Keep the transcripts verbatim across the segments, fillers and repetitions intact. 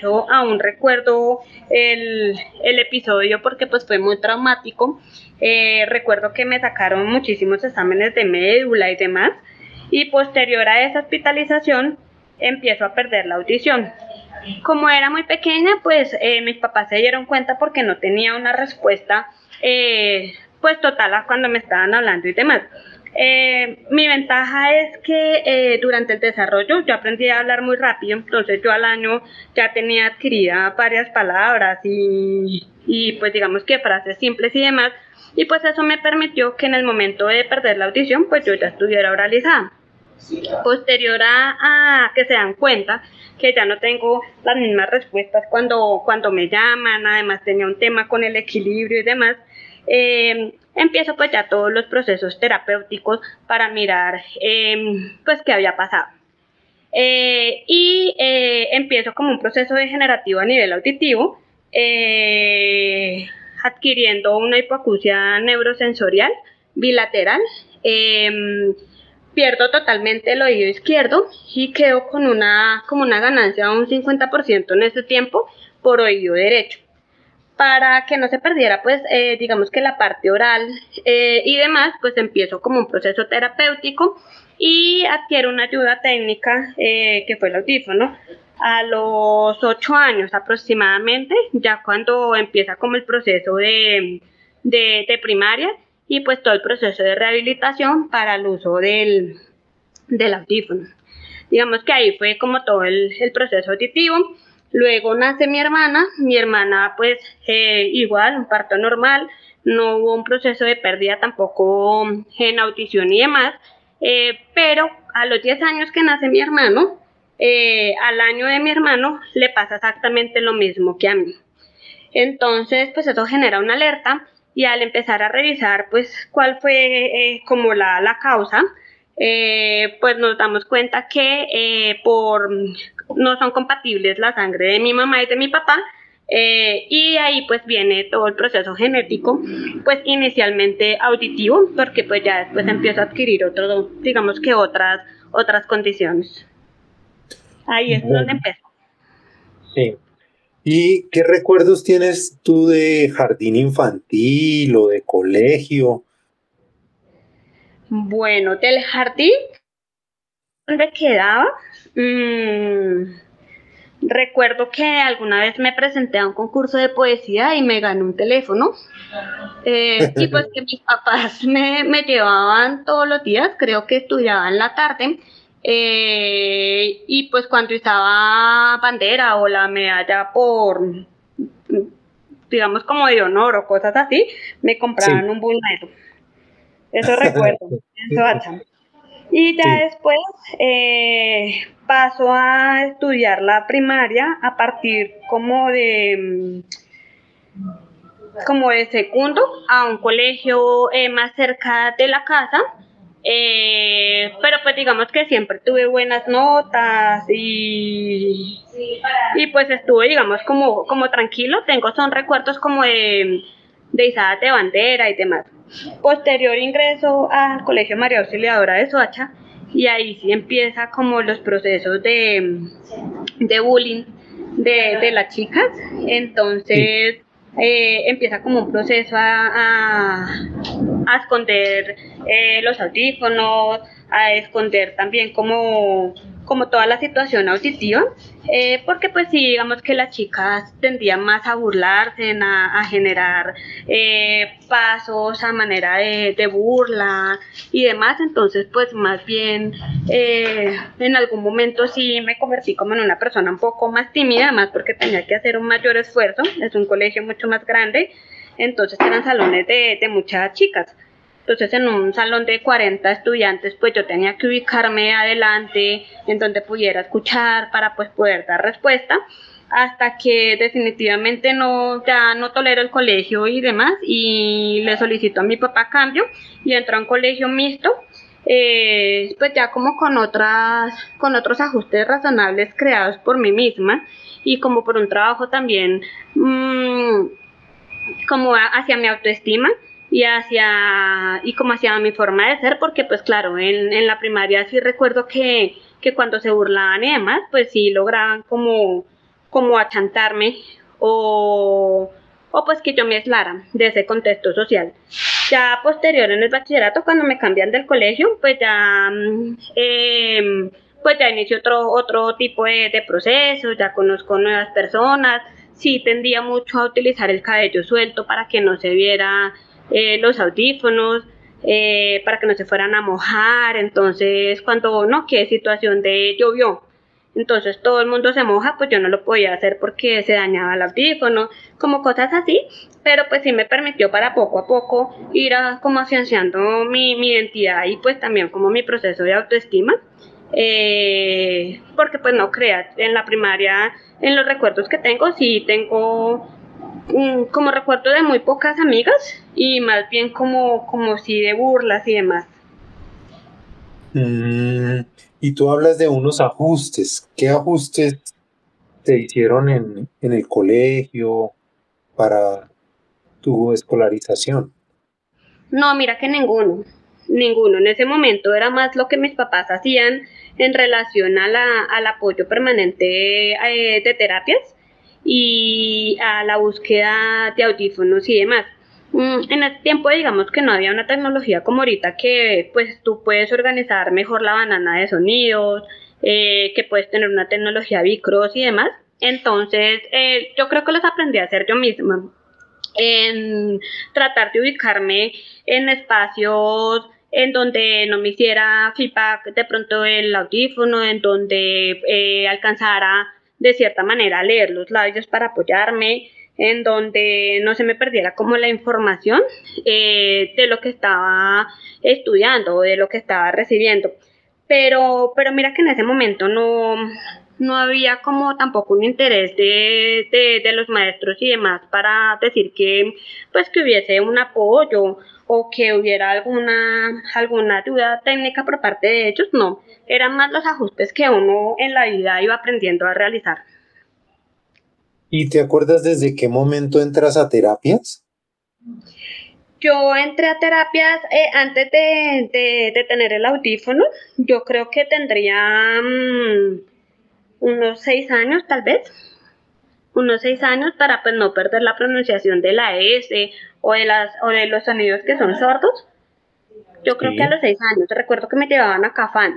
hecho aún recuerdo el, el episodio porque pues fue muy traumático. Eh, recuerdo que me sacaron muchísimos exámenes de médula y demás, y posterior a esa hospitalización empiezo a perder la audición. Como era muy pequeña, pues eh, mis papás se dieron cuenta porque no tenía una respuesta eh, pues total a cuando me estaban hablando y demás. Eh, mi ventaja es que eh, durante el desarrollo yo aprendí a hablar muy rápido, entonces yo al año ya tenía adquirida varias palabras y, y pues digamos que frases simples y demás, y pues eso me permitió que en el momento de perder la audición pues yo ya estuviera oralizada. Posterior a, a que se dan cuenta que ya no tengo las mismas respuestas cuando, cuando me llaman, además tenía un tema con el equilibrio y demás, eh, empiezo pues ya todos los procesos terapéuticos para mirar eh, pues qué había pasado. Eh, y eh, empiezo como un proceso degenerativo a nivel auditivo, eh, adquiriendo una hipoacusia neurosensorial bilateral. Eh, pierdo totalmente el oído izquierdo y quedo con una, como una ganancia de un cincuenta por ciento en ese tiempo por oído derecho. Para que no se perdiera, pues, eh, digamos que la parte oral eh, y demás, pues empiezo como un proceso terapéutico y adquiero una ayuda técnica eh, que fue el audífono. A los ocho años aproximadamente, ya cuando empieza como el proceso de, de, de primaria y pues todo el proceso de rehabilitación para el uso del, del audífono. Digamos que ahí fue como todo el, el proceso auditivo. Luego nace mi hermana, mi hermana pues eh, igual, un parto normal, no hubo un proceso de pérdida tampoco en audición y demás, eh, pero a los diez años que nace mi hermano, eh, al año de mi hermano le pasa exactamente lo mismo que a mí. Entonces pues eso genera una alerta y al empezar a revisar pues cuál fue eh, como la, la causa, eh, pues nos damos cuenta que eh, por no son compatibles la sangre de mi mamá y de mi papá, eh, y ahí pues viene todo el proceso genético, pues inicialmente auditivo, porque pues ya después empiezo a adquirir otro, digamos que otras, otras condiciones. Ahí es donde empezó. Sí. ¿Y qué recuerdos tienes tú de jardín infantil o de colegio? Bueno, del jardín donde quedaba, mmm, recuerdo que alguna vez me presenté a un concurso de poesía y me gané un teléfono. Eh, y pues que mis papás me, me llevaban todos los días, creo que estudiaba en la tarde, eh, y pues cuando estaba bandera o la medalla por, digamos como de honor o cosas así, me compraban Sí. un buñuelo. Eso recuerdo, eso hacha. Y ya Sí. después eh, paso a estudiar la primaria a partir como de como de segundo a un colegio eh, más cerca de la casa, eh, pero pues digamos que siempre tuve buenas notas y, y pues estuve digamos como, como tranquilo, tengo son recuerdos como de, de izadas de bandera y demás. Posterior ingreso al Colegio María Auxiliadora de Soacha y ahí sí empieza como los procesos de, de bullying de, de las chicas, Sí. entonces eh, empieza como un proceso a, a, a esconder eh, los audífonos, a esconder también como, como toda la situación auditiva, eh, porque pues sí, digamos que las chicas tendían más a burlarse, a, a generar eh, pasos a manera de, de burla y demás, entonces pues más bien eh, en algún momento sí me convertí como en una persona un poco más tímida, además porque tenía que hacer un mayor esfuerzo, es un colegio mucho más grande, entonces eran salones de, de muchas chicas. Entonces en un salón de cuarenta estudiantes pues yo tenía que ubicarme adelante en donde pudiera escuchar para pues poder dar respuesta, hasta que definitivamente no, ya no tolero el colegio y demás y le solicito a mi papá cambio y entró a un colegio mixto, eh, pues ya como con otras, con otros ajustes razonables creados por mí misma y como por un trabajo también mmm, como hacia mi autoestima y hacia y como hacia mi forma de ser, porque pues claro, en, en la primaria sí recuerdo que, que cuando se burlaban y demás, pues sí lograban como, como a chantarme o, o pues que yo me aislara de ese contexto social. Ya posterior en el bachillerato, cuando me cambian del colegio, pues ya, eh, pues ya inicio otro, otro tipo de, de procesos, ya conozco nuevas personas, sí tendía mucho a utilizar el cabello suelto para que no se viera eh, los audífonos, eh, para que no se fueran a mojar. Entonces cuando no, qué situación de llovió, entonces todo el mundo se moja, pues yo no lo podía hacer porque se dañaba el audífono, como cosas así, pero pues sí me permitió para poco a poco ir a, como afianzando mi, mi identidad y pues también como mi proceso de autoestima. Eh, porque pues no creas, en la primaria, en los recuerdos que tengo, sí tengo um, como recuerdo de muy pocas amigas y más bien como, como sí de burlas y demás. Mm, y tú hablas de unos ajustes. ¿Qué ajustes te hicieron en, en el colegio para tu escolarización? No, mira que ninguno, ninguno. En ese momento era más lo que mis papás hacían en relación a la, al apoyo permanente eh, de terapias y a la búsqueda de audífonos y demás. Mm, En ese tiempo, digamos que no había una tecnología como ahorita que pues tú puedes organizar mejor la banana de sonidos, eh, que puedes tener una tecnología Bicross y demás. Entonces, eh, yo creo que los aprendí a hacer yo misma, en tratar de ubicarme en espacios en donde no me hiciera feedback de pronto el audífono, en donde eh, alcanzara de cierta manera a leer los labios para apoyarme, en donde no se me perdiera como la información eh, de lo que estaba estudiando o de lo que estaba recibiendo. Pero, pero mira que en ese momento no, no había como tampoco un interés de, de, de los maestros y demás para decir que pues que hubiese un apoyo o que hubiera alguna, alguna ayuda técnica por parte de ellos. No, eran más los ajustes que uno en la vida iba aprendiendo a realizar. ¿Y te acuerdas desde qué momento entras a terapias? Yo entré a terapias eh, antes de, de, de, tener el audífono. Yo creo que tendría mmm, unos seis años tal vez, unos seis años para pues no perder la pronunciación de la S o de las o de los sonidos que son sordos. Yo creo que a Sí. los seis años, recuerdo que me llevaban a Cafán,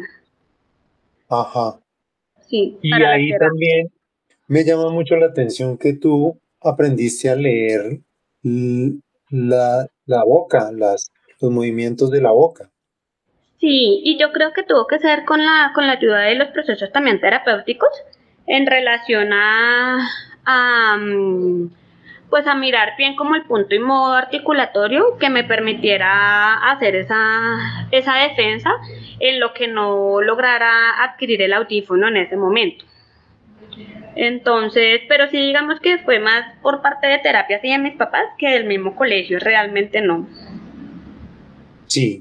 Ajá. sí, Y para las ahí terapias. también me llama mucho la atención que tú aprendiste a leer l- la, la boca, las, los movimientos de la boca. Sí, y yo creo que tuvo que ser con la, con la ayuda de los procesos también terapéuticos en relación a, a mm, pues a mirar bien como el punto y modo articulatorio que me permitiera hacer esa, esa defensa en lo que no lograra adquirir el audífono en ese momento. Entonces, pero sí digamos que fue más por parte de terapias y de mis papás que del mismo colegio, realmente no. Sí,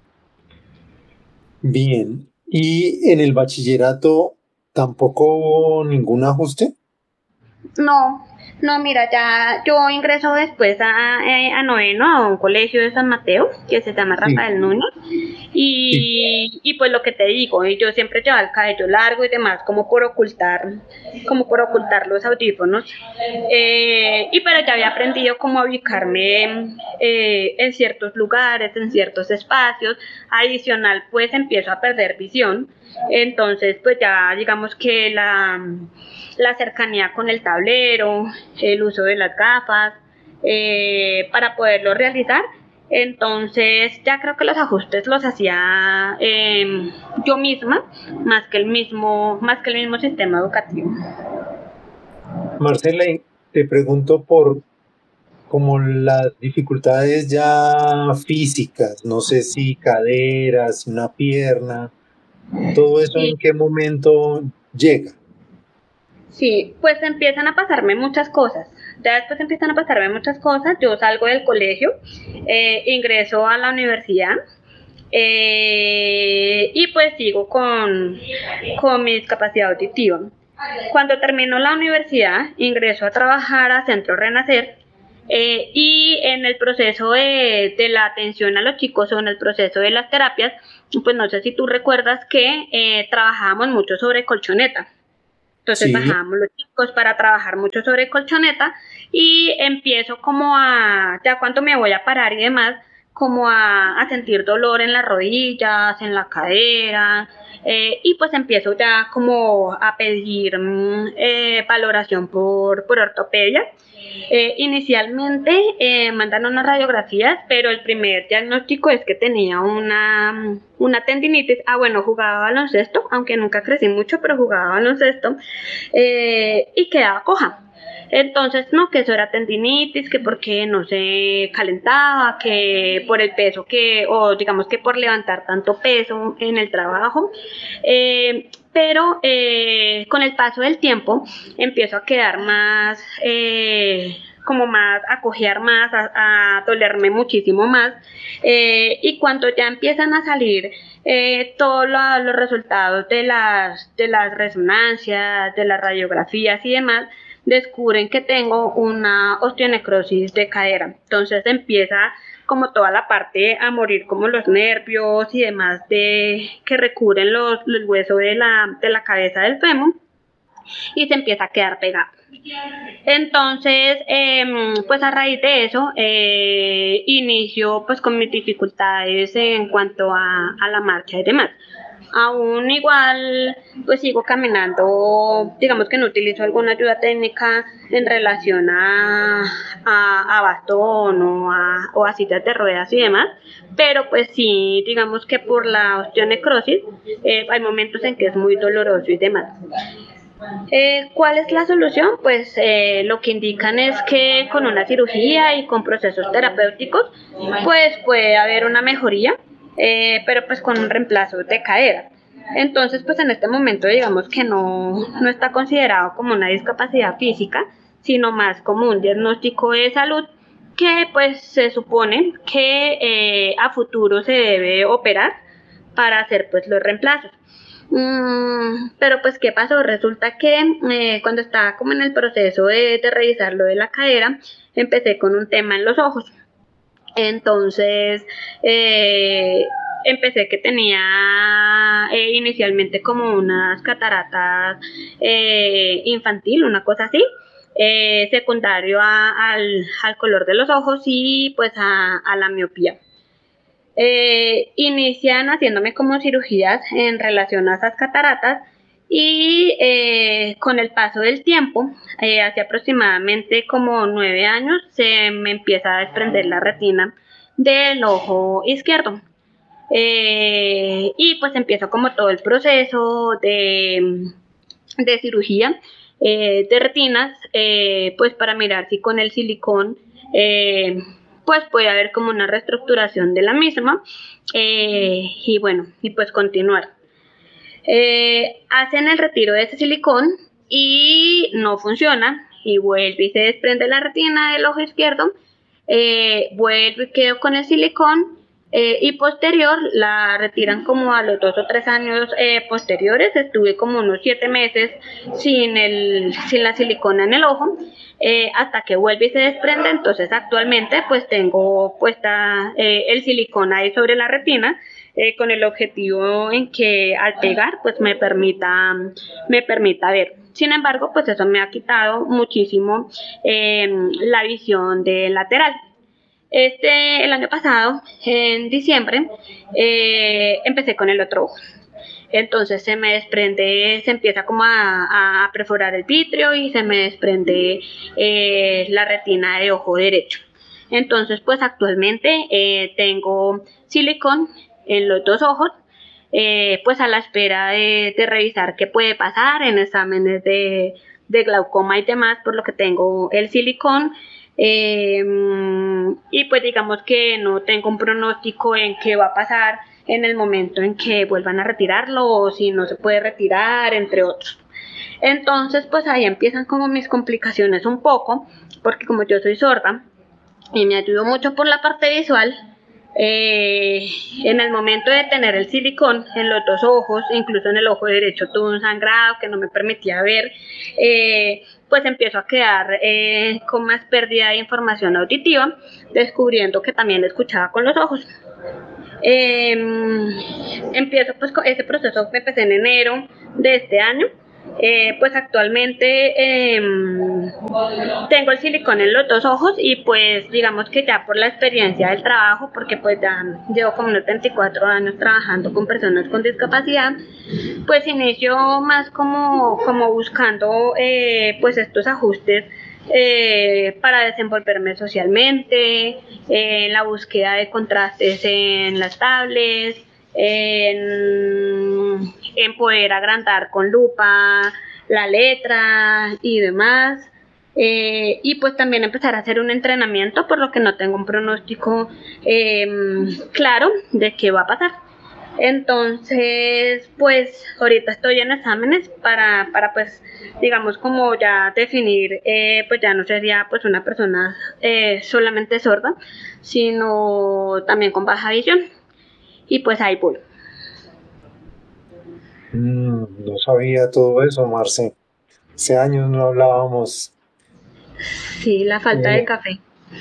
bien. ¿Y en el bachillerato tampoco hubo ningún ajuste? No, no, mira, ya yo ingreso después a, eh, a noveno a un colegio de San Mateo que se llama Sí, Rafael Núñez sí. y, y pues lo que te digo, yo siempre llevaba el cabello largo y demás como por ocultar, como por ocultar los audífonos, eh, y pero ya había aprendido cómo ubicarme eh, en ciertos lugares, en ciertos espacios. Adicional pues empiezo a perder visión, entonces pues ya digamos que la la cercanía con el tablero, el uso de las gafas, eh, para poderlo realizar. Entonces ya creo que los ajustes los hacía eh, yo misma, más que el mismo, más que el mismo sistema educativo. Marcela, y te pregunto por como las dificultades ya físicas, no sé si caderas, una pierna, todo eso Sí, en qué momento llega. sí, pues empiezan a pasarme muchas cosas. Ya después empiezan a pasarme muchas cosas. Yo salgo del colegio, eh, ingreso a la universidad, eh, y pues sigo con, con mi discapacidad auditiva. Cuando termino la universidad, ingreso a trabajar a Centro Renacer, eh, y en el proceso de, de, la atención a los chicos o en el proceso de las terapias, pues no sé si tú recuerdas que eh, trabajábamos mucho sobre colchoneta. Entonces Sí, bajábamos los chicos para trabajar mucho sobre colchoneta y empiezo como a, ya cuando me voy a parar y demás, como a, a sentir dolor en las rodillas, en la cadera, eh, y pues empiezo ya como a pedir mm, eh, valoración por, por ortopedia. Eh, inicialmente eh, mandan unas radiografías, pero el primer diagnóstico es que tenía una, una tendinitis. Ah, bueno, jugaba baloncesto, aunque nunca crecí mucho, pero jugaba baloncesto eh, y quedaba coja. Entonces, no, que eso era tendinitis, que porque no se calentaba, que por el peso que, o digamos que por levantar tanto peso en el trabajo. Eh, pero eh, con el paso del tiempo empiezo a quedar más, eh, como más, a cojear más, a, a dolerme muchísimo más. Eh, y cuando ya empiezan a salir eh, todos lo, los resultados de las, de las resonancias, de las radiografías y demás, descubren que tengo una osteonecrosis de cadera. Entonces empieza como toda la parte a morir, como los nervios y demás de que recubren los, los huesos de la, de la cabeza del fémur, y se empieza a quedar pegado. Entonces, eh, pues a raíz de eso, eh, inicio pues con mis dificultades en cuanto a, a la marcha y demás. Aún igual, pues sigo caminando, digamos que no utilizo alguna ayuda técnica en relación a, a, a bastón o a, o a sillas de ruedas y demás, pero pues sí, digamos que por la osteonecrosis eh, hay momentos en que es muy doloroso y demás. Eh, ¿Cuál es la solución? Pues eh, lo que indican es que con una cirugía y con procesos terapéuticos, pues puede haber una mejoría, eh, pero pues con un reemplazo de cadera. Entonces, pues en este momento digamos que no, no está considerado como una discapacidad física, sino más como un diagnóstico de salud que pues se supone que eh, a futuro se debe operar para hacer pues los reemplazos. Mm, pero pues, ¿qué pasó? Resulta que eh, cuando estaba como en el proceso de, de revisar lo de la cadera, empecé con un tema en los ojos. Entonces, eh, empecé que tenía eh, inicialmente como unas cataratas eh, infantil, una cosa así, eh, secundario a, al, al color de los ojos y pues a, a la miopía. Eh, inician haciéndome como cirugías en relación a esas cataratas y eh, con el paso del tiempo, eh, hace aproximadamente como nueve años, se me empieza a desprender la retina del ojo izquierdo. Eh, y pues empiezo como todo el proceso de, de cirugía eh, de retinas, eh, pues para mirar si con el silicón eh, pues puede haber como una reestructuración de la misma, eh, y bueno, y pues continuar. Eh, hacen el retiro de ese silicón y no funciona y vuelve y se desprende la retina del ojo izquierdo, eh, vuelve y quedo con el silicón, eh, y posterior la retiran como a los dos o tres años eh, posteriores. Estuve como unos siete meses sin, el, sin la silicona en el ojo, eh, hasta que vuelve y se desprende. Entonces actualmente pues tengo puesta eh, el silicona ahí sobre la retina, eh, con el objetivo en que al pegar pues me permita, me permita ver. Sin embargo, pues eso me ha quitado muchísimo eh, la visión de lateral. Este, el año pasado, en diciembre, eh, empecé con el otro ojo. Entonces se me desprende, se empieza como a, a perforar el vitrio y se me desprende eh, la retina de ojo derecho. Entonces, pues actualmente eh, tengo silicón en los dos ojos, eh, pues a la espera de, de revisar qué puede pasar en exámenes de, de glaucoma y demás, por lo que tengo el silicón. Eh, y pues digamos que no tengo un pronóstico en qué va a pasar en el momento en que vuelvan a retirarlo o si no se puede retirar, entre otros. Entonces pues ahí empiezan como mis complicaciones un poco, porque como yo soy sorda y me ayudo mucho por la parte visual, eh, en el momento de tener el silicón en los dos ojos, incluso en el ojo derecho tuve un sangrado que no me permitía ver, eh, pues empiezo a quedar eh, con más pérdida de información auditiva, descubriendo que también escuchaba con los ojos. Eh, empiezo pues con ese proceso, empecé en enero de este año. Eh, pues actualmente eh, tengo el silicón en los dos ojos y pues digamos que ya por la experiencia del trabajo, porque pues ya llevo como unos veinticuatro años trabajando con personas con discapacidad, pues inicio más como, como buscando eh, pues estos ajustes eh, para desenvolverme socialmente, eh, en la búsqueda de contrastes en las tablets, en, en poder agrandar con lupa la letra y demás. Eh, y pues también empezar a hacer un entrenamiento, por lo que no tengo un pronóstico eh, claro de qué va a pasar. Entonces, pues ahorita estoy en exámenes para, para pues, digamos, como ya definir, eh, pues ya no sería pues una persona eh, solamente sorda, sino también con baja visión. Y pues ahí voy. Mm, no sabía todo eso, Marce. Hace años no hablábamos. Sí, la falta de Eh, café.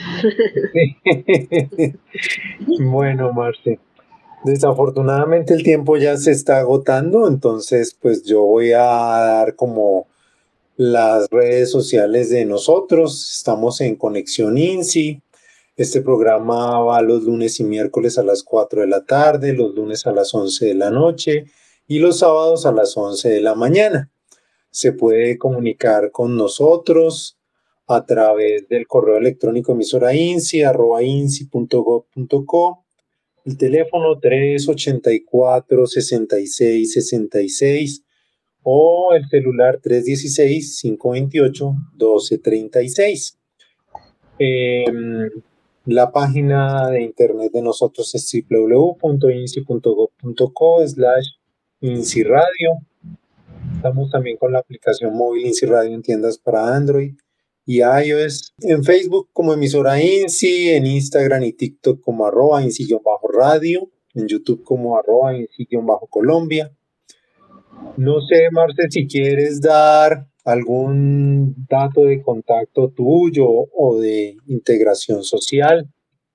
bueno, Marce. Desafortunadamente el tiempo ya se está agotando, entonces pues yo voy a dar como las redes sociales de nosotros. Estamos en Conexión INSI. Este programa va los lunes y miércoles a las cuatro de la tarde, los lunes a las once de la noche y los sábados a las once de la mañana. Se puede comunicar con nosotros a través del correo electrónico emisora insi arroba insi punto gob punto co, el teléfono tres ochenta y cuatro, sesenta y seis, sesenta y seis o el celular tres dieciséis, cinco veintiocho, doce treinta y seis. Eh, la página de internet de nosotros es doble u doble u doble u punto insi punto gob punto co slash insi radio. Estamos también con la aplicación móvil INSI Radio en tiendas para Android y iOS. En Facebook como emisora INSI, en Instagram y TikTok como arroba INSI-radio, en YouTube como arroba INSI-Colombia. No sé, Marce, si quieres dar algún dato de contacto tuyo o de integración social.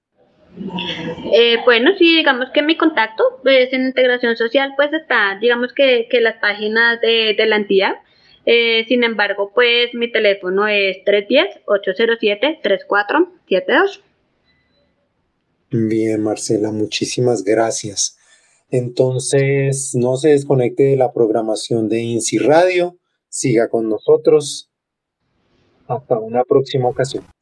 Eh, bueno, sí, digamos que mi contacto pues, en integración social pues está, digamos que, que las páginas de, de la entidad. Eh, sin embargo, pues mi teléfono es tres uno cero, ocho cero siete, tres cuatro siete dos. Bien, Marcela, muchísimas gracias. Entonces, no se desconecte de la programación de INSI Radio, siga con nosotros. Hasta una próxima ocasión.